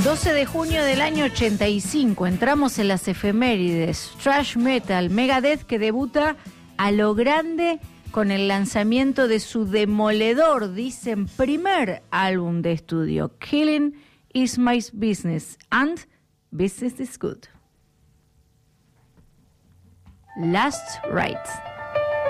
12 de junio del año 85, entramos en las efemérides. Thrash Metal, Megadeth, que debuta a lo grande con el lanzamiento de su demoledor, dicen, primer álbum de estudio, Killing Is My Business and Business Is Good. Last Rites.